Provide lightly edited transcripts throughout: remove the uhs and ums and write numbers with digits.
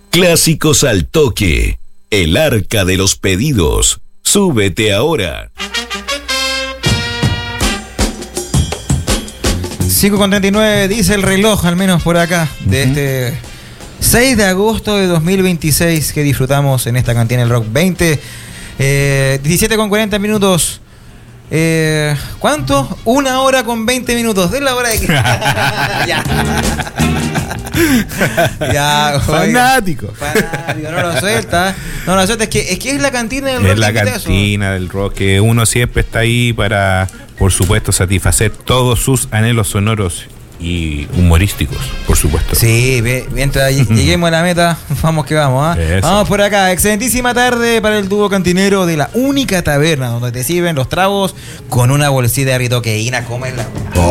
Clásicos al toque. El arca de los pedidos. Súbete ahora. 5:39 dice el reloj, al menos por acá, de este 6 de agosto de 2026 que disfrutamos en esta cantina del Rock 20. 17:40 minutos. ¿Cuánto? 1 hora con 20 minutos. De la hora de que. Ya. Ya, fanático. No lo suelta. No lo suelta. Es que es la cantina del rock. Es la cantina del rock, que uno siempre está ahí para, por supuesto, satisfacer todos sus anhelos sonoros y humorísticos, por supuesto. Sí, mientras lleguemos a la meta, vamos que vamos, ¿eh? Vamos por acá. Excelentísima tarde para el dúo cantinero de la única taberna donde te sirven los tragos con una bolsita de ritoqueína. Cómela.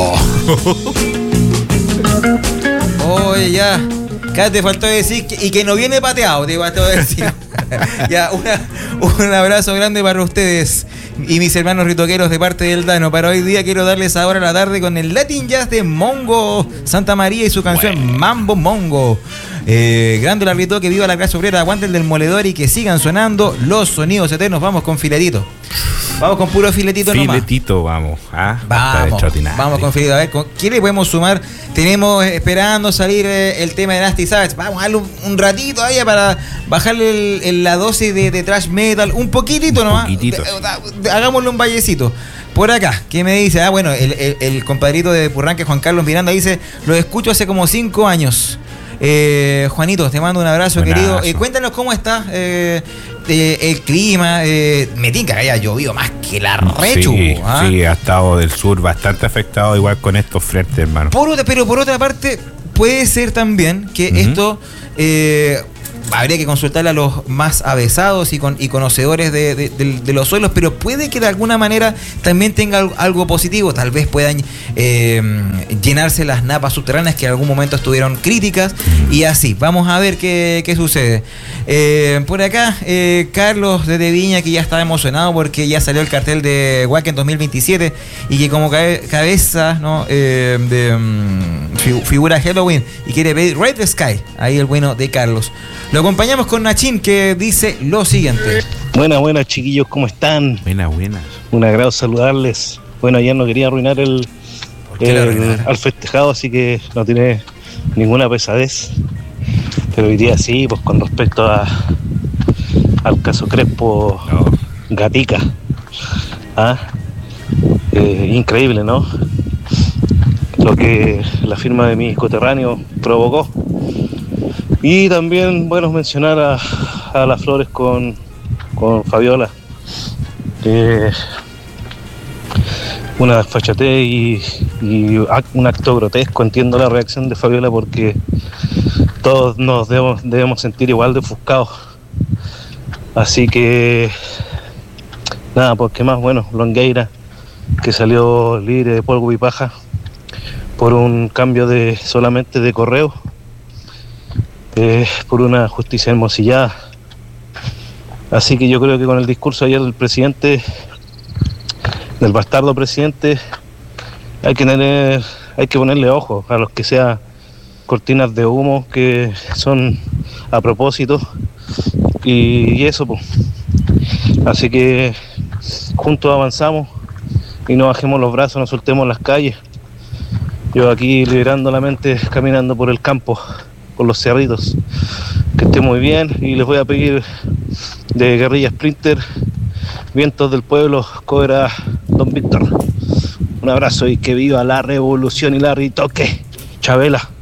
Oye, ya. Acá te faltó decir que no viene pateado, te faltó decir. Ya, un abrazo grande para ustedes y mis hermanos ritoqueros de parte del Dano. Para hoy día quiero darles ahora la tarde con el Latin Jazz de Mongo Santa María y su canción Mambo Mongo. Grande la ritoque, viva la clase obrera, aguanten del moledor y que sigan sonando los sonidos eternos. Vamos con filetito. Vamos con puro filetito nomás. Filetito, vamos. Vamos con filetito. A ver, ¿qué le podemos sumar? Tenemos esperando salir el tema de Nasty Savage. Vamos a darle un ratito ahí para bajarle la dosis de thrash metal. Un poquitito nomás. Hagámosle un vallecito. Por acá, ¿qué me dice? Bueno, el compadrito de Purranque, Juan Carlos Miranda, dice: lo escucho hace como 5 años. Juanito, te mando un abrazo, querido. Cuéntanos cómo está el clima. Me tinca que haya llovido más que la rechu. Sí, ha estado del sur bastante afectado, igual con estos frentes, hermano. Pero por otra parte, puede ser también que esto habría que consultarle a los más avesados y conocedores de los suelos, pero puede que de alguna manera también tenga algo positivo. Tal vez puedan llenarse las napas subterráneas que en algún momento estuvieron críticas y así. Vamos a ver qué sucede. Por acá, Carlos desde Viña, que ya está emocionado porque ya salió el cartel de Wacken 2027 y que como cabeza, ¿no? Figura Halloween y quiere ver Red Sky. Ahí el bueno de Carlos. Lo acompañamos con Nachín, que dice lo siguiente. Buenas, chiquillos, ¿cómo están? Buenas. Un agrado saludarles. Bueno, ayer no quería arruinar al festejado, así que no tiene ninguna pesadez. Pero hoy día sí, pues con respecto al caso Crespo Gatica. Increíble, ¿no? Lo que la firma de mi coterráneo provocó. Y también, bueno, mencionar a las Flores con Fabiola. Una desfachatez y un acto grotesco. Entiendo la reacción de Fabiola porque todos nos debemos sentir igual de ofuscados. Así que, nada, pues qué más, bueno, Longueira, que salió libre de polvo y paja por un cambio solamente de correo. Por una justicia hermosillada. Así que yo creo que con el discurso ayer del presidente, del bastardo presidente, hay que ponerle ojo a los que sean cortinas de humo que son a propósito y eso pues. Así que juntos avanzamos y no bajemos los brazos, no soltemos las calles. Yo aquí liberando la mente, caminando por el campo con los cerritos. Que esté muy bien y les voy a pedir de Guerrilla Sprinter, Vientos del Pueblo, Cobra Don Víctor. Un abrazo y que viva la revolución y la ritoque. Chabela.